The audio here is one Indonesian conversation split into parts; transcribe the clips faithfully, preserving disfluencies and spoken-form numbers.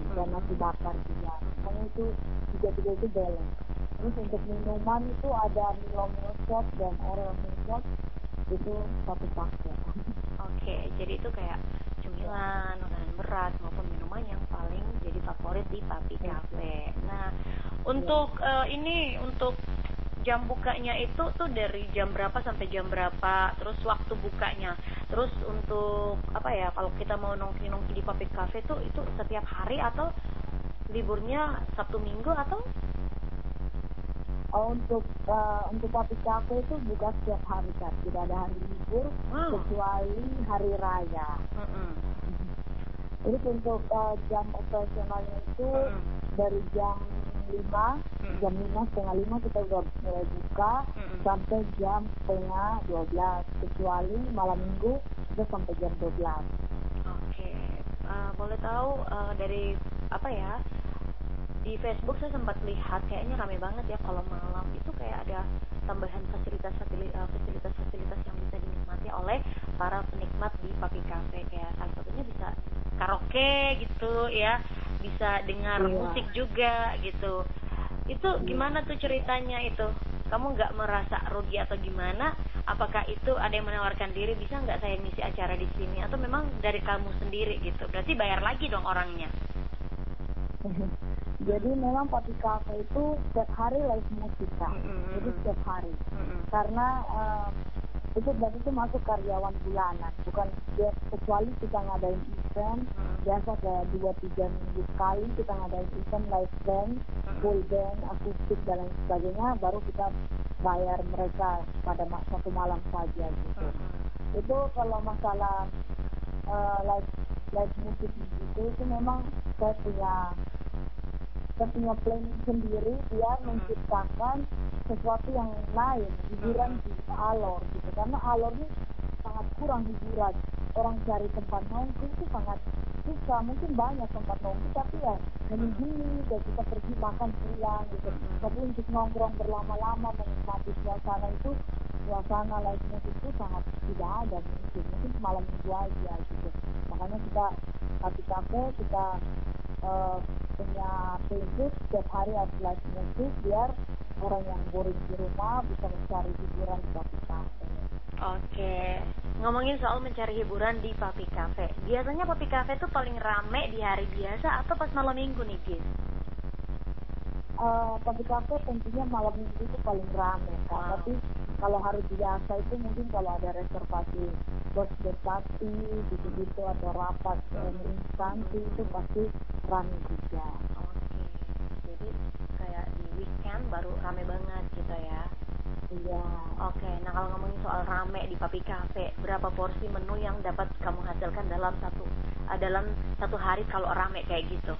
dan nasi bakar juga. Makanya itu tiga-tiga itu balance. Terus untuk minuman itu ada Milo Milkshake dan Oreo Milkshake itu satu paket. Oke, jadi itu kayak cemilan, makanan berat maupun minuman yang paling jadi favorit di Papi Cafe. Nah, untuk ya. uh, ini untuk jam bukanya itu tuh dari jam berapa sampai jam berapa? Terus waktu bukanya. Terus untuk apa ya? Kalau kita mau nongki-nongki di Papi Cafe tuh itu setiap hari atau liburnya Sabtu Minggu atau? Oh, untuk uh, untuk Papi Cafe itu buka setiap hari, kan. Tidak ada hari libur wow. kecuali hari raya. Mm-mm. Jadi untuk uh, jam operasionalnya itu Mm-mm. dari jam lima, Mm-mm. jam lima setengah lima kita udah mulai buka Mm-mm. sampai jam setengah dua belas. Kecuali malam minggu itu sampai jam dua belas. Oke, uh, boleh tahu uh, dari apa ya? Di Facebook saya sempat lihat kayaknya rame banget ya kalau malam itu kayak ada tambahan fasilitas-fasilitas yang bisa dinikmati oleh para penikmat di Papi Cafe, kayak salah satunya bisa karaoke gitu ya, bisa dengar yeah. musik juga gitu. Itu gimana tuh ceritanya itu? Kamu nggak merasa rugi atau gimana? Apakah itu ada yang menawarkan diri, bisa nggak saya ngisi acara di sini, atau memang dari kamu sendiri gitu? Berarti bayar lagi dong orangnya. Jadi memang Papi Cafe itu setiap hari live musik, Kak. Mm-hmm. Jadi setiap hari. Mm-hmm. Karena uh, itu berarti itu masuk karyawan bulanan, bukan ya, kecuali kita ngadain event, mm-hmm. biasa kayak dua tiga minggu sekali kita ngadain event live band, mm-hmm. full band, akustik dan lain sebagainya, baru kita bayar mereka pada satu malam saja gitu. Mm-hmm. Itu kalau masalah uh, live live musik itu itu memang saya punya saya punya planning sendiri biar mm-hmm. menciptakan sesuatu yang lain, hiburan mm-hmm. di Alor gitu. Karena Alor ini sangat kurang hiburan. Orang cari tempat nongkrong itu sangat susah. Mungkin banyak tempat nongkrong, tapi ya gini-gini, kayak kita pergi makan pulang gitu. Mm-hmm. Tapi untuk nongkrong berlama-lama, menikmati suasana itu, suasana live musik itu sangat tidak ada mungkin. Mungkin malam minggu aja gitu. Makanya kita Papi Cafe, kita uh, punya prinsip setiap hari harus live musik biar orang yang boring di rumah bisa mencari hiburan di Papi Cafe. Oke, ngomongin soal mencari hiburan di Papi Cafe, biasanya Papi Cafe itu paling rame di hari biasa atau pas malam minggu nih, Gis? Uh, Papi Cafe tentunya malam minggu itu paling rame, Kak. Wow. Tapi kalau hari biasa itu mungkin kalau ada reservasi birthday party gitu-gitu atau rapat hmm. instansi hmm. itu pasti rame juga. Oke, jadi kayak di weekend baru rame banget gitu ya? Iya. Oke, nah kalau ngomongin soal rame di Papi Cafe, berapa porsi menu yang dapat kamu hasilkan dalam satu uh, dalam satu hari kalau rame kayak gitu?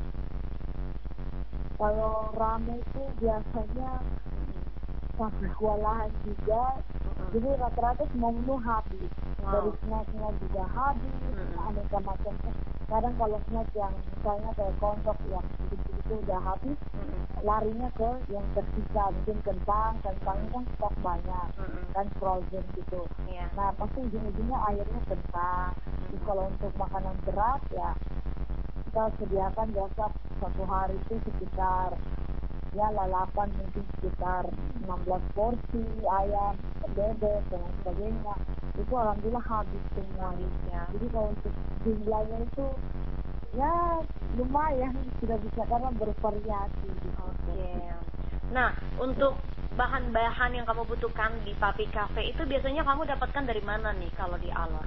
Kalau rame itu biasanya sampai kewalahan juga, mm-hmm. jadi rata-rata semua menu habis. Wow. Dari snacknya juga habis, mm-hmm. aneka macam. Kadang kalau snack yang misalnya kayak kondok yang begitu-begitu udah habis, mm-hmm. larinya ke yang tersisa, mungkin kentang, kentangnya kan stok banyak, mm-hmm. kan frozen gitu. Yeah. Nah pasti ujung-ujungnya akhirnya kentang. Mm-hmm. Terus kalau untuk makanan berat ya kita sediakan biasa satu hari itu sekitar ya lalapan mungkin sekitar enam belas porsi ayam, bebek dan lain sebagainya. Itu alhamdulillah habis semua. Ya. Jadi kalau untuk jumlahnya itu ya lumayan sudah bisa karena bervariasi gitu. Oke. Okay. Nah, untuk bahan-bahan yang kamu butuhkan di Papi Cafe itu biasanya kamu dapatkan dari mana nih kalau di Alor?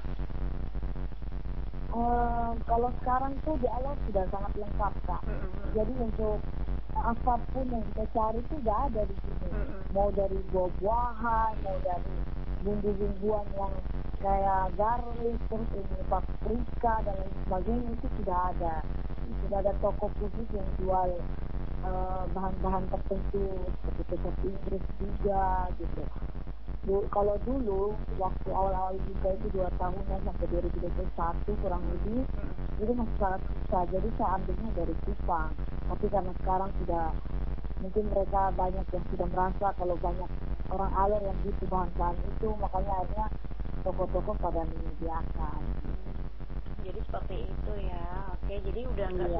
Uh, kalau sekarang tuh di Alor sudah sangat lengkap, Kak. Mm-hmm. Jadi untuk apapun yang kita cari itu udah ada di sini. Mm-hmm. Mau dari buah-buahan, mau dari bumbu-bumbuan yang kayak garlic, terus ini paprika dan lain sebagainya itu sudah ada. Sudah ada toko khusus yang jual uh, bahan-bahan tertentu seperti kecap Inggris juga gitu. Du, kalau dulu waktu awal-awal buka itu dua tahunan sampai dua ribu dua puluh satu kurang lebih mm-hmm. itu masih sangat susah. Jadi saya ambilnya dari Kupang. Tapi karena sekarang sudah mungkin mereka banyak yang sudah merasa kalau banyak orang Alor yang butuh bahan-bahan itu, makanya akhirnya toko-toko pada menyediakan. Hmm, jadi seperti itu ya. Oke, jadi udah nggak